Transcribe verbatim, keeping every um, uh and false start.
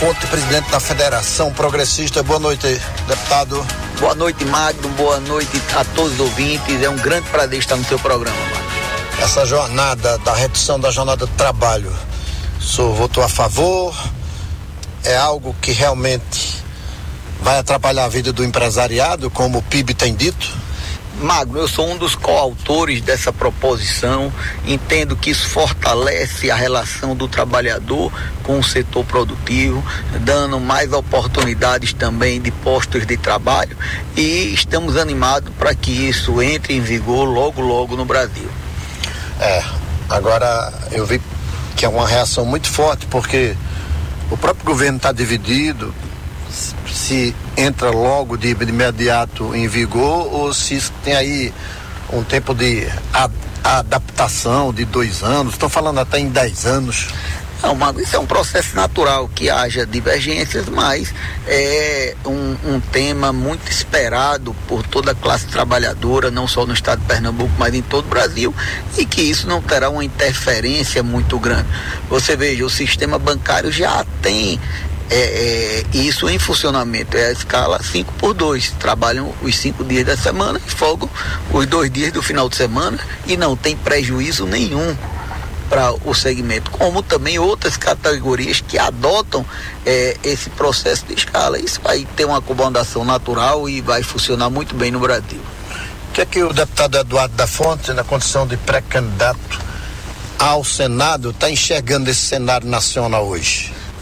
Ponte, presidente da Federação Progressista. Boa noite, deputado. Boa noite, Magno. Boa noite a todos os ouvintes. É um grande prazer estar no seu programa, Magno. Essa jornada da redução da jornada de trabalho, o senhor votou a favor? É algo que realmente vai atrapalhar a vida do empresariado, como o P I B tem dito? Magno, eu sou um dos coautores dessa proposição. Entendo que isso fortalece a relação do trabalhador com o setor produtivo, dando mais oportunidades também de postos de trabalho, e estamos animados para que isso entre em vigor logo, logo no Brasil. É, agora eu vi que é uma reação muito forte, porque o próprio governo está dividido se entra logo de, de imediato em vigor ou se tem aí um tempo de ad, adaptação de dois anos, estão falando até em dez anos. Não, Magno, isso é um processo natural que haja divergências, mas é um, um tema muito esperado por toda a classe trabalhadora, não só no estado de Pernambuco, mas em todo o Brasil, e que isso não terá uma interferência muito grande. Você veja, o sistema bancário já tem É, é, isso em funcionamento, é a escala cinco por dois, trabalham os cinco dias da semana e folgam os dois dias do final de semana, e não tem prejuízo nenhum para o segmento, como também outras categorias que adotam é, esse processo de escala. Isso vai ter uma acomodação natural e vai funcionar muito bem no Brasil. O que é que o deputado Eduardo da Fonte, na condição de pré-candidato ao Senado, está enxergando esse cenário nacional hoje?